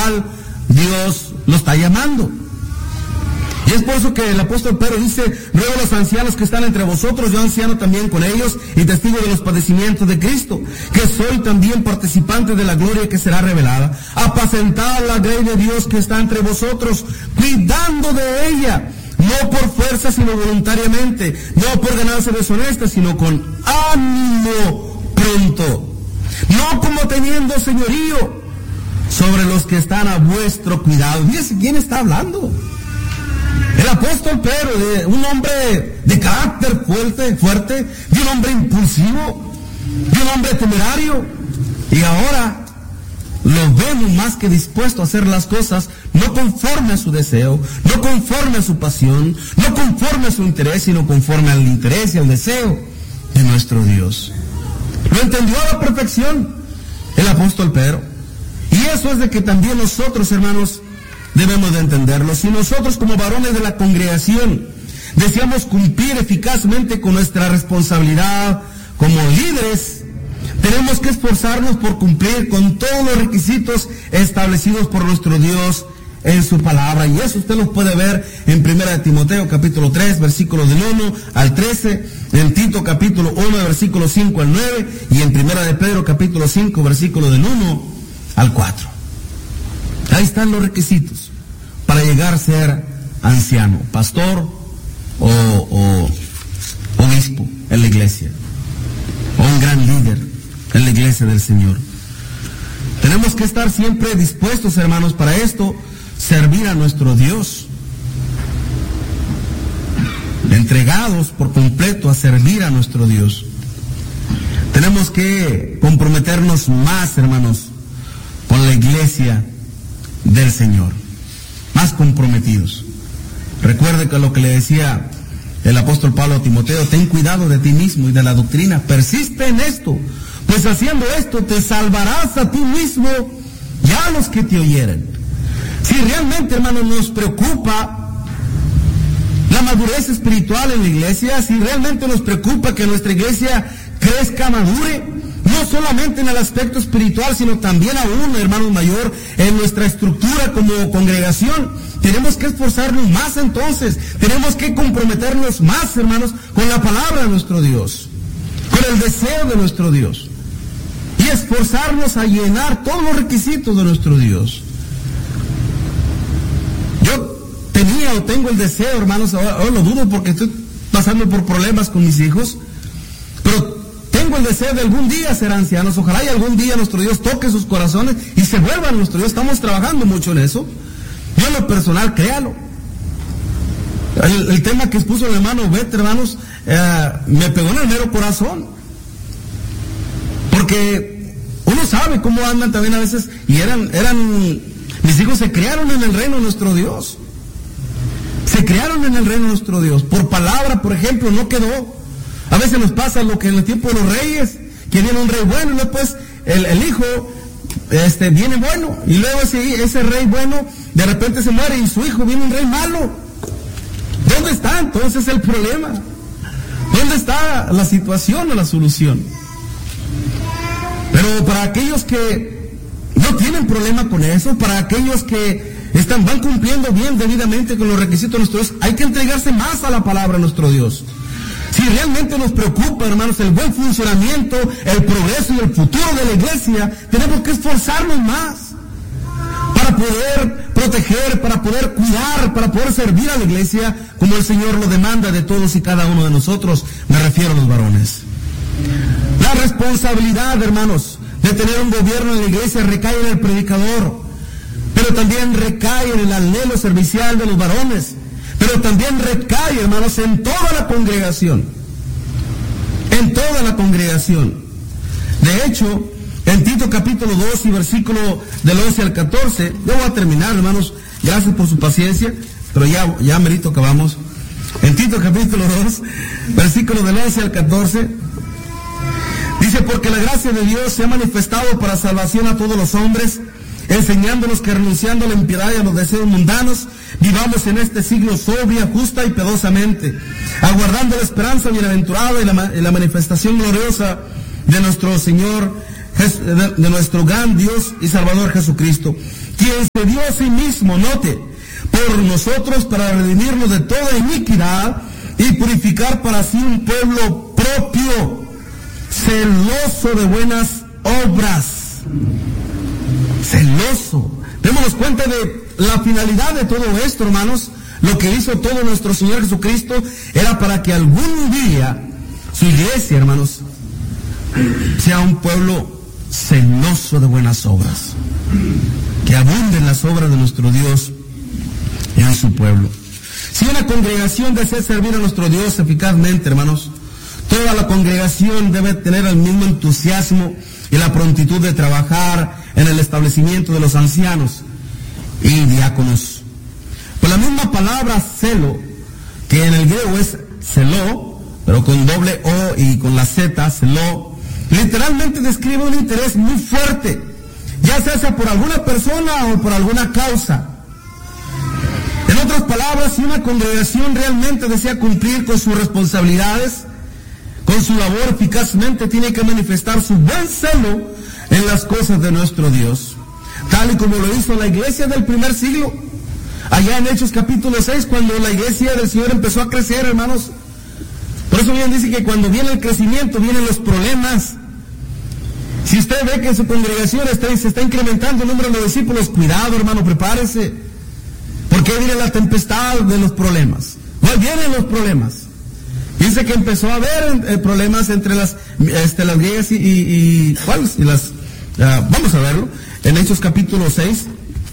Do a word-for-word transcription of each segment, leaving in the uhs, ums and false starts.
cual Dios lo está llamando. Y es por eso que el apóstol Pedro dice: ruego a los ancianos que están entre vosotros, yo anciano también con ellos, y testigo de los padecimientos de Cristo, que soy también participante de la gloria que será revelada. Apacentad la grey de Dios que está entre vosotros, cuidando de ella, no por fuerza sino voluntariamente, no por ganancia deshonesta, sino con ánimo pronto, no como teniendo señorío sobre los que están a vuestro cuidado. Fíjese quién está hablando. El apóstol Pedro, de un hombre de carácter fuerte, fuerte, de un hombre impulsivo, de un hombre temerario, y ahora lo vemos más que dispuesto a hacer las cosas no conforme a su deseo, no conforme a su pasión, no conforme a su interés, sino conforme al interés y al deseo de nuestro Dios. Lo entendió a la perfección el apóstol Pedro. Y eso es de que también nosotros, hermanos, debemos de entenderlo. Si nosotros como varones de la congregación deseamos cumplir eficazmente con nuestra responsabilidad como líderes, tenemos que esforzarnos por cumplir con todos los requisitos establecidos por nuestro Dios en su palabra. Y eso usted lo puede ver en Primera de Timoteo capítulo tres, versículos del uno al trece, en Tito capítulo uno, versículos cinco al nueve, y en Primera de Pedro capítulo cinco, versículos del uno al cuatro. Ahí están los requisitos para llegar a ser anciano, pastor o, o obispo en la iglesia, o un gran líder en la iglesia del Señor. Tenemos que estar siempre dispuestos, hermanos, para esto, servir a nuestro Dios, entregados por completo a servir a nuestro Dios. Tenemos que comprometernos más, hermanos, con la iglesia del Señor, más comprometidos. Recuerde que lo que le decía el apóstol Pablo a Timoteo: ten cuidado de ti mismo y de la doctrina, persiste en esto, pues haciendo esto te salvarás a ti mismo y a los que te oyeren. Si realmente, hermanos, nos preocupa la madurez espiritual en la iglesia, si realmente nos preocupa que nuestra iglesia crezca, madure, no solamente en el aspecto espiritual, sino también aún, hermanos mayor, en nuestra estructura como congregación, tenemos que esforzarnos más entonces, tenemos que comprometernos más, hermanos, con la palabra de nuestro Dios, con el deseo de nuestro Dios, y esforzarnos a llenar todos los requisitos de nuestro Dios. Yo tenía o tengo el deseo, hermanos, ahora, ahora lo dudo porque estoy pasando por problemas con mis hijos, pero tengo el deseo de algún día ser ancianos. Ojalá y algún día nuestro Dios toque sus corazones y se vuelvan nuestro Dios. Estamos trabajando mucho en eso. Yo en lo personal, créalo. El, el tema que expuso el hermano Beth, hermanos, eh, me pegó en el mero corazón. Porque uno sabe cómo andan también a veces, y eran, eran, mis hijos se criaron en el reino de nuestro Dios. Se criaron en el reino de nuestro Dios. Por palabra, por ejemplo, no quedó. A veces nos pasa lo que en el tiempo de los reyes, que viene un rey bueno y después el, el hijo este, viene bueno, y luego ese, ese rey bueno de repente se muere y su hijo viene un rey malo. ¿Dónde está entonces el problema? ¿Dónde está la situación o la solución? Pero para aquellos que no tienen problema con eso, para aquellos que están, van cumpliendo bien debidamente con los requisitos de nuestro Dios, hay que entregarse más a la palabra de nuestro Dios. Si realmente nos preocupa, hermanos, el buen funcionamiento, el progreso y el futuro de la iglesia, tenemos que esforzarnos más para poder proteger, para poder cuidar, para poder servir a la iglesia como el Señor lo demanda de todos y cada uno de nosotros. Me refiero a los varones. La responsabilidad, hermanos, de tener un gobierno en la iglesia recae en el predicador, pero también recae en el anhelo servicial de los varones. Pero también recae, hermanos, en toda la congregación. En toda la congregación. De hecho, en Tito capítulo dos y versículo del once al catorce, yo voy a terminar, hermanos, gracias por su paciencia, pero ya, ya merito acabamos. En Tito capítulo dos, versículo del once al catorce, dice: porque la gracia de Dios se ha manifestado para salvación a todos los hombres, enseñándonos que renunciando a la impiedad y a los deseos mundanos, vivamos en este siglo sobria, justa y piadosamente, aguardando la esperanza bienaventurada y la, y la manifestación gloriosa de nuestro Señor de nuestro gran Dios y Salvador Jesucristo, quien se dio a sí mismo, note, por nosotros para redimirnos de toda iniquidad y purificar para sí un pueblo propio, celoso de buenas obras. Celoso. Démonos cuenta de la finalidad de todo esto, hermanos. Lo que hizo todo nuestro Señor Jesucristo era para que algún día su iglesia, hermanos, sea un pueblo celoso de buenas obras, que abunden las obras de nuestro Dios en su pueblo. Si una congregación desea servir a nuestro Dios eficazmente, hermanos, toda la congregación debe tener el mismo entusiasmo y la prontitud de trabajar en el establecimiento de los ancianos y diáconos. Pues la misma palabra celo, que en el griego es celó, pero con doble O y con la Z, celó, literalmente describe un interés muy fuerte, ya sea por alguna persona o por alguna causa. En otras palabras, si una congregación realmente desea cumplir con sus responsabilidades, con su labor eficazmente, tiene que manifestar su buen celo en las cosas de nuestro Dios, tal y como lo hizo la iglesia del primer siglo, allá en Hechos capítulo seis, cuando la iglesia del Señor empezó a crecer, hermanos. Por eso bien dice que cuando viene el crecimiento, vienen los problemas. Si usted ve que en su congregación está, se está incrementando el número de discípulos, cuidado, hermano, prepárese, porque viene la tempestad de los problemas. Hoy vienen los problemas. Dice que empezó a haber eh, problemas entre las, este, las griegas y, y, y ¿cuáles? Y las, uh, vamos a verlo, en Hechos capítulo seis.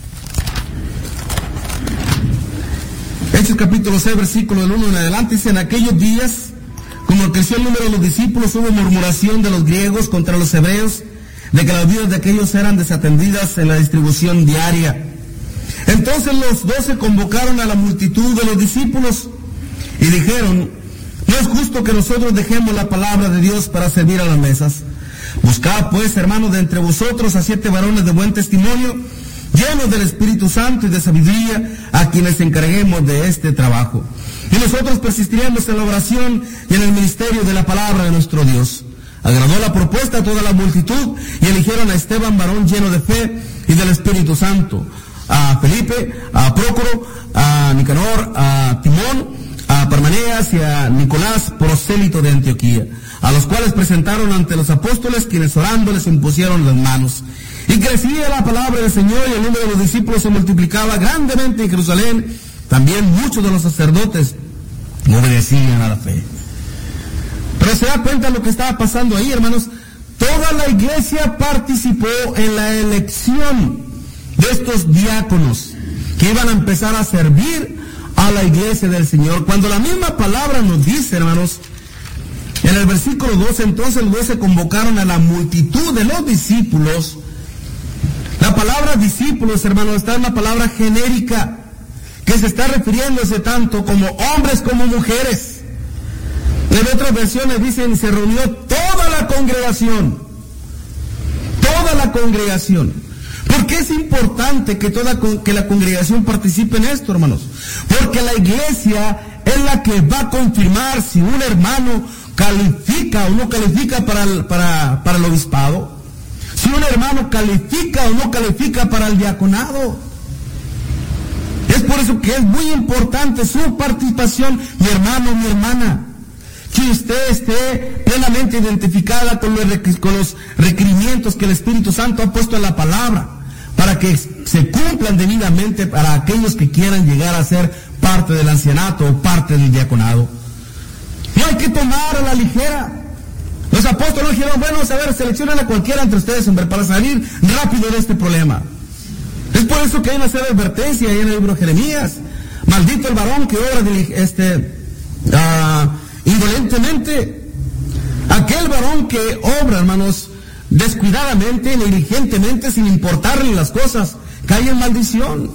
Hechos capítulo seis, versículo del uno en adelante, dice: en aquellos días, como creció el número de los discípulos, hubo murmuración de los griegos contra los hebreos, de que las vidas de aquellos eran desatendidas en la distribución diaria. Entonces los doce convocaron a la multitud de los discípulos y dijeron: no es justo que nosotros dejemos la palabra de Dios para servir a las mesas. Buscad pues, hermanos, de entre vosotros a siete varones de buen testimonio, llenos del Espíritu Santo y de sabiduría, a quienes encarguemos de este trabajo. Y nosotros persistiremos en la oración y en el ministerio de la palabra de nuestro Dios. Agradó la propuesta a toda la multitud y eligieron a Esteban, varón lleno de fe y del Espíritu Santo, a Felipe, a Prócoro, a Nicanor, a Timón, a Parmenas y a Nicolás, prosélito de Antioquía, a los cuales presentaron ante los apóstoles, quienes orando les impusieron las manos. Y crecía la palabra del Señor, y el número de los discípulos se multiplicaba grandemente en Jerusalén. También muchos de los sacerdotes obedecían a la fe. Pero se da cuenta de lo que estaba pasando ahí, hermanos. Toda la iglesia participó en la elección de estos diáconos que iban a empezar a servir a la iglesia del Señor. Cuando la misma palabra nos dice, hermanos, en el versículo doce, entonces los doce convocaron a la multitud de los discípulos. La palabra discípulos, hermanos, está en una palabra genérica que se está refiriéndose tanto como hombres como mujeres. En otras versiones dicen: se reunió toda la congregación. Toda la congregación. ¿Por qué es importante que toda que la congregación participe en esto, hermanos? Porque la iglesia es la que va a confirmar si un hermano califica o no califica para el, para, para el obispado, si un hermano califica o no califica para el diaconado. Es por eso que es muy importante su participación, mi hermano, mi hermana. Que usted esté plenamente identificada con los, con los requerimientos que el Espíritu Santo ha puesto en la palabra, para que se cumplan debidamente para aquellos que quieran llegar a ser parte del ancianato o parte del diaconado. No hay que tomar a la ligera. Los apóstoles dijeron: bueno, a ver, seleccionen a cualquiera entre ustedes, hombre, para salir rápido de este problema. Es por eso que hay una serie de advertencia ahí en el libro de Jeremías. Maldito el varón que obra de, este, uh, indolentemente. Aquel varón que obra, hermanos, descuidadamente, negligentemente, sin importarle las cosas, cae en maldición.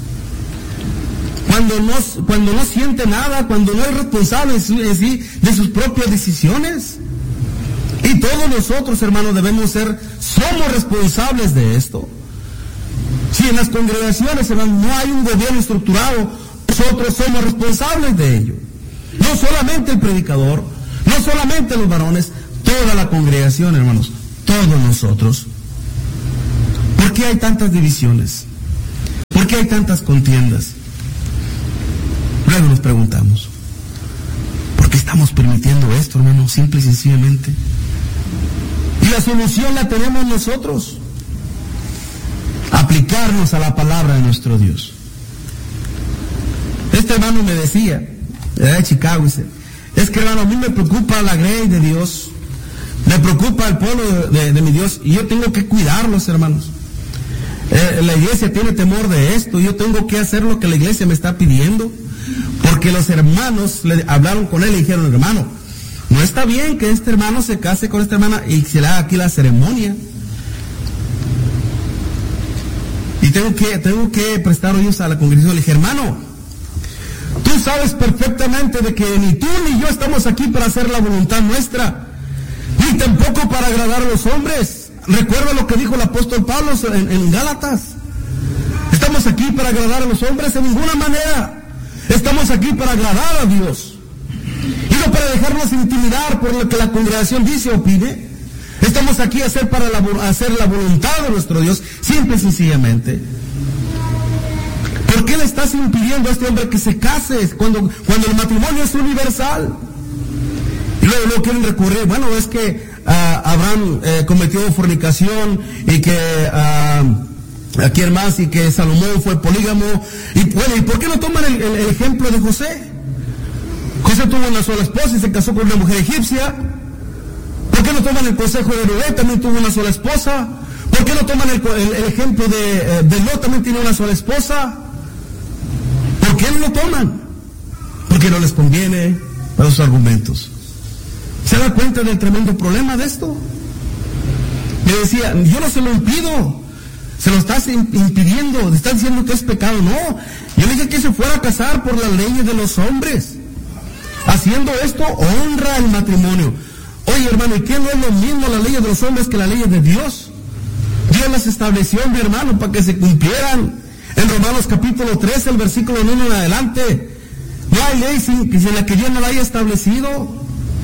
Cuando no, cuando no siente nada, cuando no es responsable en sí de sus propias decisiones. Y todos nosotros, hermanos, debemos ser, somos responsables de esto. Si en las congregaciones, hermanos, no hay un gobierno estructurado, nosotros somos responsables de ello. No solamente el predicador, no solamente los varones, toda la congregación, hermanos, todos nosotros. qué hay tantas divisiones? ¿Por qué hay tantas contiendas? Luego nos preguntamos, ¿por qué estamos permitiendo esto, hermano? Simple y sencillamente. Y la solución la tenemos nosotros. Aplicarnos a la palabra de nuestro Dios. Este hermano me decía, era de Chicago, dice, es que hermano, a mí me preocupa la grey de Dios, me preocupa el pueblo de, de, de mi Dios, y yo tengo que cuidarlos, hermanos. Eh, la iglesia tiene temor de esto, yo tengo que hacer lo que la iglesia me está pidiendo, porque los hermanos le hablaron con él y dijeron, hermano, no está bien que este hermano se case con esta hermana y se le haga aquí la ceremonia. Y tengo que, tengo que prestar oídos a la congregación. Le dije, hermano, tú sabes perfectamente de que ni tú ni yo estamos aquí para hacer la voluntad nuestra, ni tampoco para agradar a los hombres. Recuerda lo que dijo el apóstol Pablo en, en Gálatas. Estamos aquí para agradar a los hombres en ninguna manera. Estamos aquí para agradar a Dios. Y no para dejarnos intimidar por lo que la congregación dice o pide. Estamos aquí a hacer, para la, a hacer la voluntad de nuestro Dios, simple y sencillamente. ¿Por qué le estás impidiendo a este hombre que se case cuando, cuando el matrimonio es universal? Y luego, luego quieren recurrir, bueno, es que uh, Abraham eh, cometió fornicación y que uh, aquí más y que Salomón fue polígamo. Y bueno, ¿y por qué no toman el, el, el ejemplo de José? José tuvo una sola esposa y se casó con una mujer egipcia. ¿Por qué no toman el consejo de Noé? También tuvo una sola esposa. ¿Por qué no toman el, el, el ejemplo de, de Lot? También tiene una sola esposa. ¿Por qué no lo toman? Porque no les conviene para sus argumentos. ¿Se da cuenta del tremendo problema de esto? Me decía, yo no se lo impido, se lo estás impidiendo, te estás diciendo que es pecado. No, yo le dije que se fuera a casar por las leyes de los hombres. Haciendo esto, honra el matrimonio. Oye, hermano, ¿y qué no es lo mismo las leyes de los hombres que las leyes de Dios? Dios las estableció, mi hermano, para que se cumplieran. En Romanos capítulo trece, el versículo uno en adelante, no hay ley sin, sin la que Dios no la haya establecido.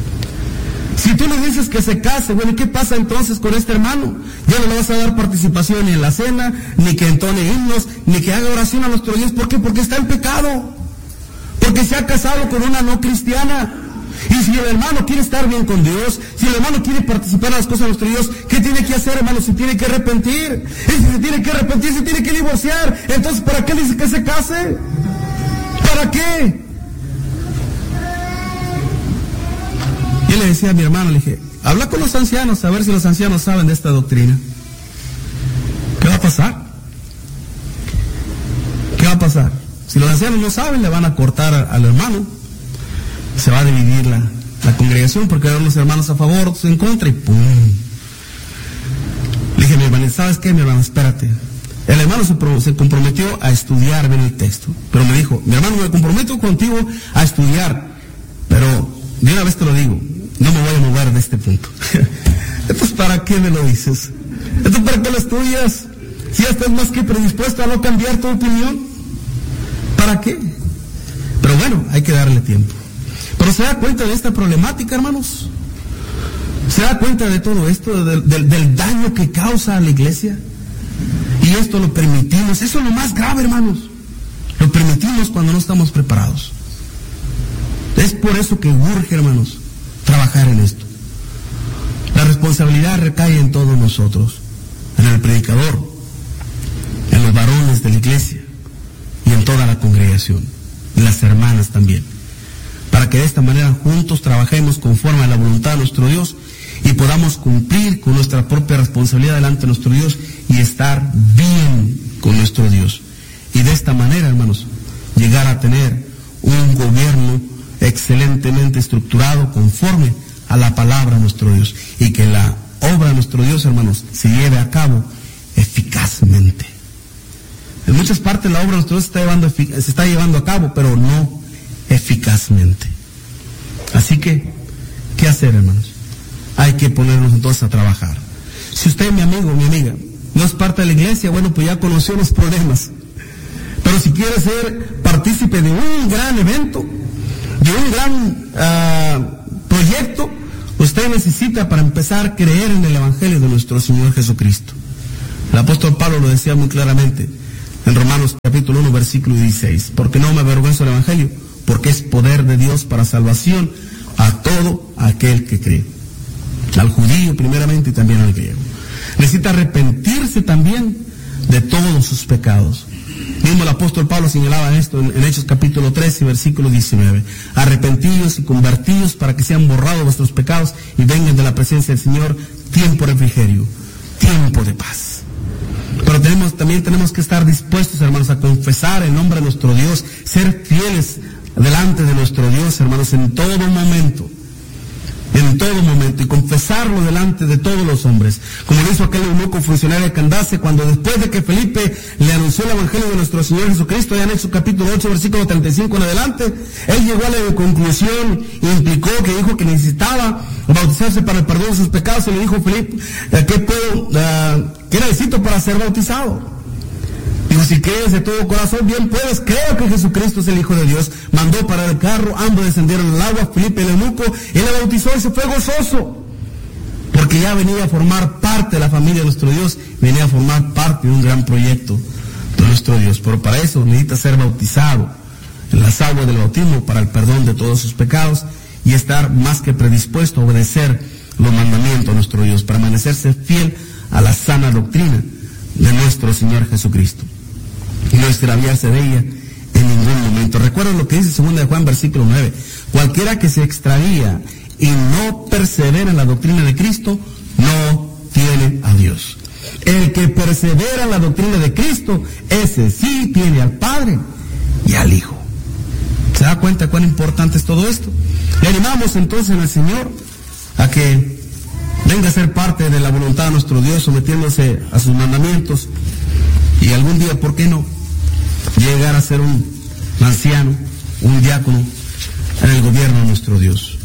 Si tú le dices que se case, bueno, ¿y qué pasa entonces con este hermano? Ya no le vas a dar participación ni en la cena, ni que entone himnos, ni que haga oración a nuestro Dios. ¿Por qué? Porque está en pecado. Porque se ha casado con una no cristiana. Y si el hermano quiere estar bien con Dios, si el hermano quiere participar en las cosas de nuestro Dios, ¿qué tiene que hacer, hermano? Se tiene que arrepentir. Y si se tiene que arrepentir, se tiene que divorciar. Entonces, ¿para qué le dice que se case? ¿Para qué? Yo le decía a mi hermano, le dije, habla con los ancianos, a ver si los ancianos saben de esta doctrina. ¿Qué va a pasar? ¿Qué va a pasar? Si los ancianos no saben, le van a cortar al hermano. Se va a dividir la, la congregación porque hay unos hermanos a favor, otros en contra y ¡pum! Le dije, mi hermano, ¿sabes qué, mi hermano? Espérate. El hermano se, pro, se comprometió a estudiar bien el texto, pero me dijo, mi hermano, me comprometo contigo a estudiar, pero de una vez te lo digo, no me voy a mover de este punto. Entonces, ¿para qué me lo dices? Entonces, ¿para qué lo estudias? Si ya estás más que predispuesto a no cambiar tu opinión, ¿para qué? Pero bueno, hay que darle tiempo. Pero se da cuenta de esta problemática, hermanos. Se da cuenta de todo esto, del, del, del daño que causa a la iglesia. Y esto lo permitimos. Eso es lo más grave, hermanos. Lo permitimos cuando no estamos preparados. Es por eso que urge, hermanos, trabajar en esto. La responsabilidad recae en todos nosotros, en el predicador, en los varones de la iglesia y en toda la congregación, y las hermanas también, para que de esta manera juntos trabajemos conforme a la voluntad de nuestro Dios y podamos cumplir con nuestra propia responsabilidad delante de nuestro Dios y estar bien con nuestro Dios. Y de esta manera, hermanos, llegar a tener un gobierno excelentemente estructurado conforme a la palabra de nuestro Dios y que la obra de nuestro Dios, hermanos, se lleve a cabo eficazmente. En muchas partes la obra de nuestro Dios se está llevando, se está llevando a cabo, pero no eficazmente. Así que, ¿qué hacer, hermanos? Hay que ponernos entonces a trabajar. Si usted, mi amigo, mi amiga, no es parte de la iglesia, bueno, pues ya conoció los problemas. Pero si quiere ser partícipe de un gran evento, de un gran uh, proyecto, usted necesita para empezar a creer en el Evangelio de nuestro Señor Jesucristo. El apóstol Pablo lo decía muy claramente en Romanos capítulo uno, versículo dieciséis, porque no me avergüenzo del evangelio, porque es poder de Dios para salvación a todo aquel que cree. Al judío primeramente y también al griego. Necesita arrepentirse también de todos sus pecados. Mismo el apóstol Pablo señalaba esto en, en Hechos capítulo trece, versículo diecinueve. Arrepentidos y convertidos para que sean borrados vuestros pecados y vengan de la presencia del Señor tiempo de refrigerio, tiempo de paz. Pero tenemos, también tenemos que estar dispuestos, hermanos, a confesar el nombre de nuestro Dios, ser fieles delante de nuestro Dios, hermanos, en todo momento. En todo momento, y confesarlo delante de todos los hombres, como lo hizo aquel eunuco funcionario de Candace, cuando después de que Felipe le anunció el evangelio de nuestro Señor Jesucristo, ya en Hechos capítulo ocho, versículo treinta y cinco en adelante, él llegó a la conclusión y implicó que dijo que necesitaba bautizarse para el perdón de sus pecados, y le dijo Felipe, ¿qué puedo, uh, qué necesito para ser bautizado? Dijo, si crees de todo corazón, bien puedes, creo que Jesucristo es el Hijo de Dios. Mandó para el carro, ambos descendieron al agua, Felipe el eunuco, él le bautizó y se fue gozoso, porque ya venía a formar parte de la familia de nuestro Dios, venía a formar parte de un gran proyecto de nuestro Dios. Pero para eso necesita ser bautizado en las aguas del bautismo para el perdón de todos sus pecados y estar más que predispuesto a obedecer los mandamientos de nuestro Dios, permanecerse fiel a la sana doctrina de nuestro Señor Jesucristo y no extraviarse de ella en ningún momento. Recuerden lo que dice segunda de Juan, versículo nueve. Cualquiera que se extravía y no persevera en la doctrina de Cristo, no tiene a Dios. El que persevera en la doctrina de Cristo, ese sí tiene al Padre y al Hijo. ¿Se da cuenta cuán importante es todo esto? Le animamos entonces al Señor a que venga a ser parte de la voluntad de nuestro Dios, sometiéndose a sus mandamientos, y algún día, ¿por qué no?, llegar a ser un anciano, un diácono en el gobierno de nuestro Dios.